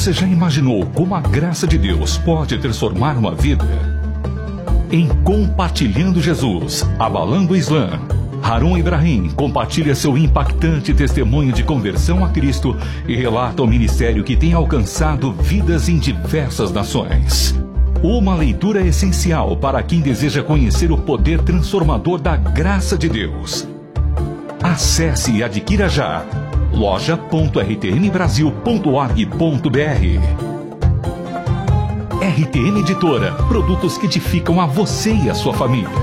Você já imaginou como a graça de Deus pode transformar uma vida? Em Compartilhando Jesus, Abalando o Islã, Harun Ibrahim compartilha seu impactante testemunho de conversão a Cristo e relata o ministério que tem alcançado vidas em diversas nações. Uma leitura essencial para quem deseja conhecer o poder transformador da graça de Deus. Acesse e adquira já loja.rtmbrasil.org.br. RTM Editora, produtos que edificam a você e a sua família.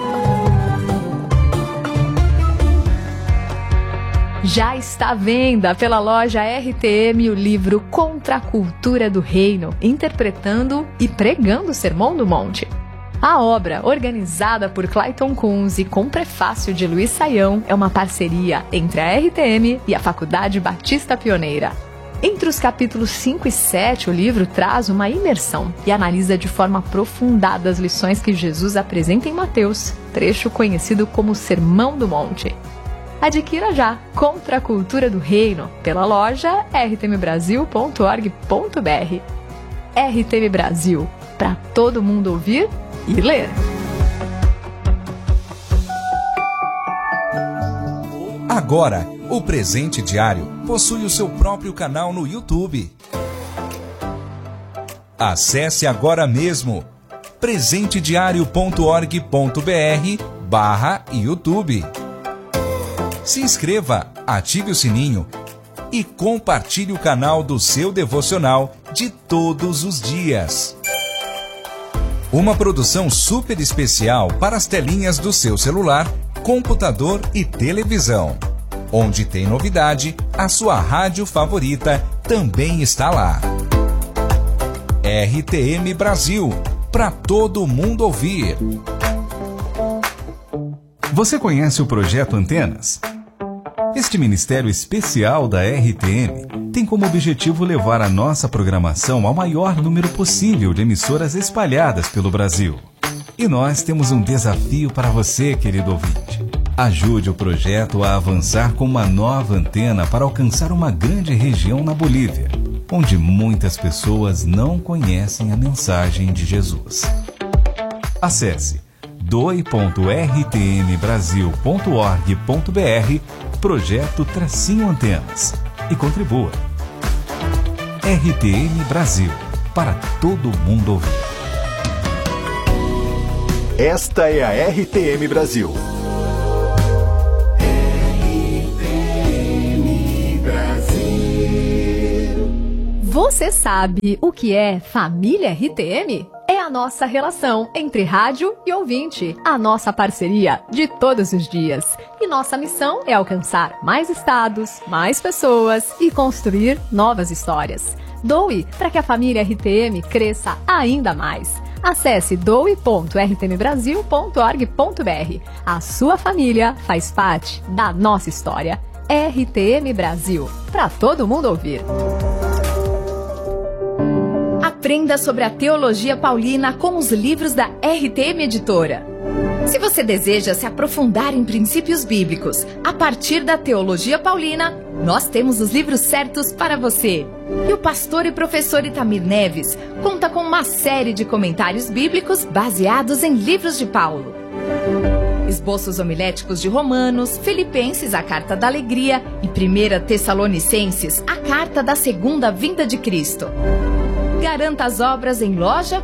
Já está à venda pela loja RTM o livro Contra a Cultura do Reino, interpretando e pregando o Sermão do Monte. A obra, organizada por Clayton Kunz e com prefácio de Luiz Saião, é uma parceria entre a RTM e a Faculdade Batista Pioneira. Entre os capítulos 5 e 7, o livro traz uma imersão e analisa de forma aprofundada as lições que Jesus apresenta em Mateus, trecho conhecido como Sermão do Monte. Adquira já Contra a Cultura do Reino pela loja rtmbrasil.org.br. RTM Brasil, para todo mundo ouvir e ler. Agora, o Presente Diário possui o seu próprio canal no YouTube. Acesse agora mesmo presentediario.org.br/YouTube. Se inscreva, ative o sininho e compartilhe o canal do seu devocional de todos os dias. Uma produção super especial para as telinhas do seu celular, computador e televisão. Onde tem novidade, a sua rádio favorita também está lá. RTM Brasil, para todo mundo ouvir. Você conhece o Projeto Antenas? Este ministério especial da RTM tem como objetivo levar a nossa programação ao maior número possível de emissoras espalhadas pelo Brasil. E nós temos um desafio para você, querido ouvinte. Ajude o projeto a avançar com uma nova antena para alcançar uma grande região na Bolívia, onde muitas pessoas não conhecem a mensagem de Jesus. Acesse doe.rtmbrasil.org.br Projeto-Antenas e contribua. RTM Brasil, para todo mundo ouvir. Esta é a RTM Brasil. RTM Brasil. Você sabe o que é família RTM? É a nossa relação entre rádio e ouvinte, a nossa parceria de todos os dias. E nossa missão é alcançar mais estados, mais pessoas e construir novas histórias. Doe para que a família RTM cresça ainda mais. Acesse doe.rtmbrasil.org.br. A sua família faz parte da nossa história. RTM Brasil, para todo mundo ouvir. Aprenda sobre a teologia paulina com os livros da RTM Editora. Se você deseja se aprofundar em princípios bíblicos a partir da teologia paulina, nós temos os livros certos para você. E o pastor e professor Itamir Neves conta com uma série de comentários bíblicos baseados em livros de Paulo. Esboços homiléticos de Romanos, Filipenses, a Carta da Alegria e 1 Tessalonicenses, a Carta da Segunda Vinda de Cristo. Garanta as obras em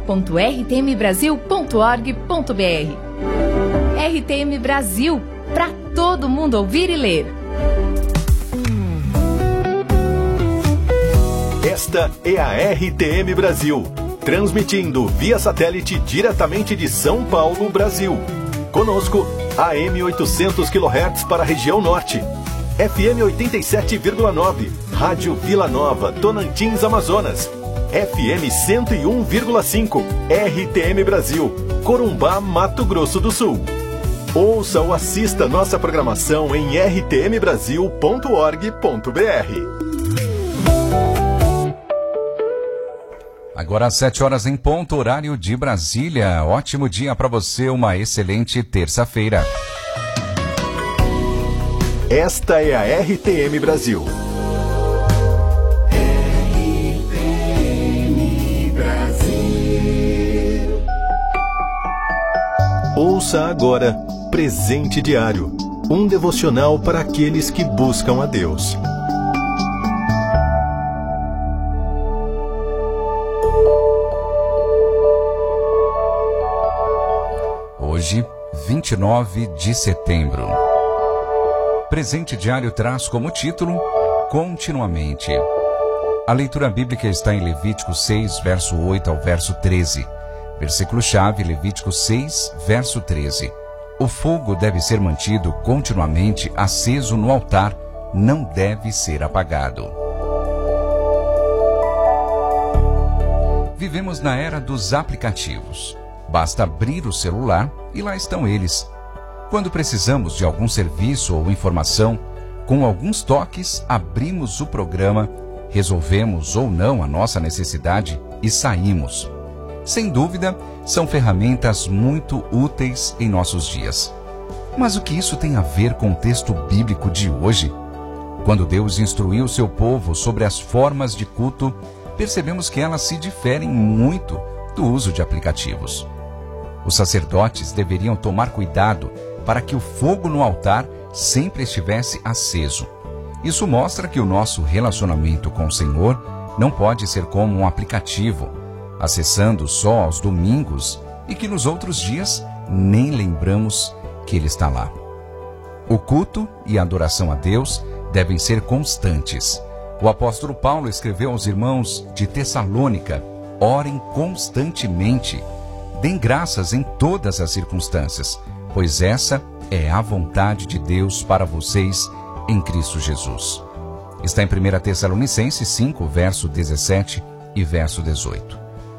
loja.rtmbrasil.org.br. RTM Brasil, para todo mundo ouvir e ler. Esta é a RTM Brasil, transmitindo via satélite diretamente de São Paulo, Brasil. Conosco, AM 800 kHz para a região norte, FM 87,9, Rádio Vila Nova, Tocantins, Amazonas, FM 101,5, RTM Brasil, Corumbá, Mato Grosso do Sul. Ouça ou assista nossa programação em rtmbrasil.org.br. Agora às 7 horas em ponto, horário de Brasília. Ótimo dia para você, uma excelente terça-feira. Esta é a RTM Brasil. RTM Ouça agora Presente Diário, um devocional para aqueles que buscam a Deus. Hoje, 29 de setembro. Presente Diário traz como título Continuamente. A leitura bíblica está em Levítico 6, verso 8 ao verso 13. Versículo-chave, Levítico 6, verso 13. O fogo deve ser mantido continuamente aceso no altar, não deve ser apagado. Vivemos na era dos aplicativos. Basta abrir o celular e lá estão eles. Quando precisamos de algum serviço ou informação, com alguns toques abrimos o programa, resolvemos ou não a nossa necessidade e saímos. Sem dúvida, são ferramentas muito úteis em nossos dias. Mas o que isso tem a ver com o texto bíblico de hoje? Quando Deus instruiu seu povo sobre as formas de culto, percebemos que elas se diferem muito do uso de aplicativos. Os sacerdotes deveriam tomar cuidado para que o fogo no altar sempre estivesse aceso. Isso mostra que o nosso relacionamento com o Senhor não pode ser como um aplicativo, acessando só aos domingos e que nos outros dias nem lembramos que Ele está lá. O culto e a adoração a Deus devem ser constantes. O apóstolo Paulo escreveu aos irmãos de Tessalônica: orem constantemente. Deem graças em todas as circunstâncias, pois essa é a vontade de Deus para vocês em Cristo Jesus. Está em 1 Tessalonicenses 5, verso 17 e verso 18.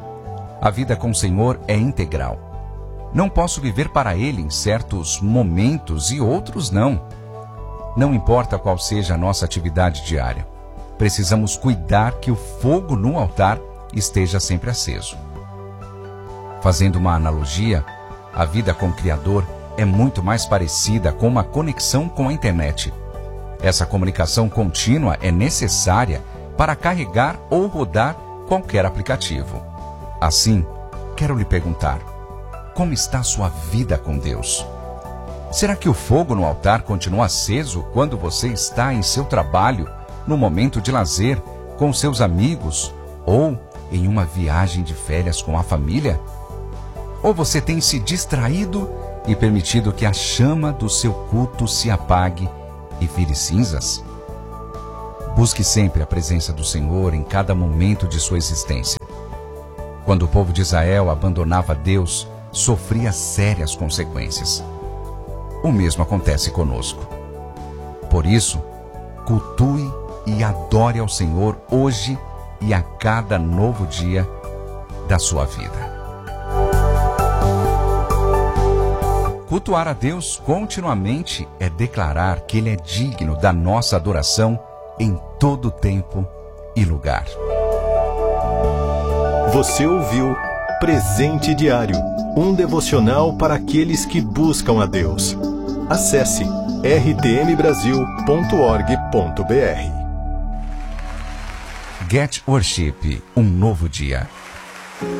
A vida com o Senhor é integral. Não posso viver para Ele em certos momentos e outros não. Não importa qual seja a nossa atividade diária. Precisamos cuidar que o fogo no altar esteja sempre aceso. Fazendo uma analogia, a vida com o Criador é muito mais parecida com uma conexão com a internet. Essa comunicação contínua é necessária para carregar ou rodar qualquer aplicativo. Assim, quero lhe perguntar, como está a sua vida com Deus? Será que o fogo no altar continua aceso quando você está em seu trabalho, no momento de lazer, com seus amigos ou em uma viagem de férias com a família? Ou você tem se distraído e permitido que a chama do seu culto se apague e vire cinzas? Busque sempre a presença do Senhor em cada momento de sua existência. Quando o povo de Israel abandonava Deus, sofria sérias consequências. O mesmo acontece conosco. Por isso, cultue e adore ao Senhor hoje e a cada novo dia da sua vida. Cultuar a Deus continuamente é declarar que Ele é digno da nossa adoração em todo tempo e lugar. Você ouviu Presente Diário, um devocional para aqueles que buscam a Deus. Acesse rtmbrasil.org.br. Get Worship, um novo dia.